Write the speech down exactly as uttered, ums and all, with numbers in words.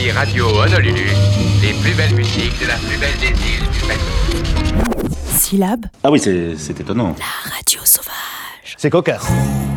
Ici Radio Honolulu, les plus belles musiques de la plus belle des îles du Pacifique. Syllab. Ah oui, c'est, c'est étonnant. La radio sauvage. C'est cocasse.